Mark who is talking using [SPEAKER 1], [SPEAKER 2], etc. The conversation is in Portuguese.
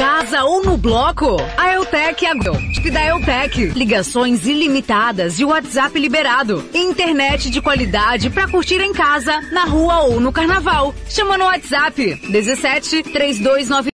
[SPEAKER 1] casa ou no bloco? A Eutec da Eutec. Ligações ilimitadas e WhatsApp liberado. Internet de qualidade pra curtir em casa, na rua ou no carnaval. Chama no WhatsApp 17 3299